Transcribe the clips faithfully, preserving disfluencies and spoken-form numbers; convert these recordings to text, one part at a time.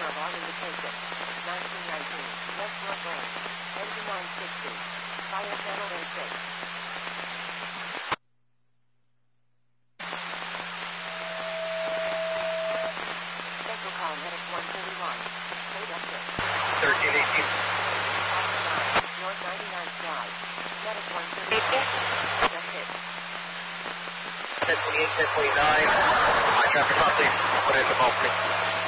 Starboard indication. nineteen nineteen. Left northbound. Engine nine sixty. Fire channel A six. Central call medic one thirty-one. Code exit. thirteen eighteen. North ninety-ninth Drive. Medic one thirty-one. Just hit. ten twenty-eight, ten twenty-nine. My traffic stop, please. Put it in the phone, please.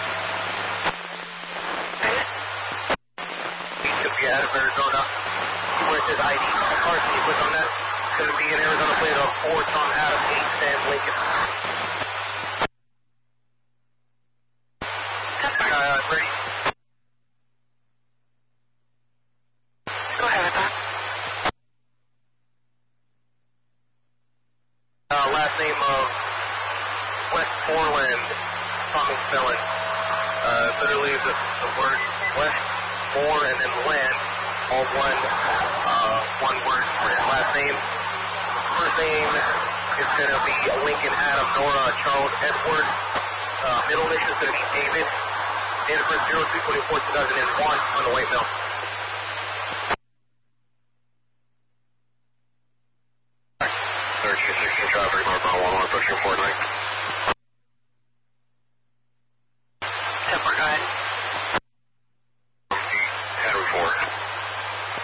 He took you out of Arizona. See where it says I D car, can you click on that? It's going to be an Arizona plate of four ton Adam eight Sam Lincoln. Uh, ready? Go ahead with that. Uh, last name of Westmoreland, Tommy Spelling. Uh, literally the, the word West, More, and then land, all one, uh, one word for his last name. First name is going to be Lincoln Adam Nora Charles Edward. Uh, middle initial is going to be David. Date of birth zero two twenty-four two thousand one on the white mill. thirteen sixteen traffic, northbound one one, push your four nine.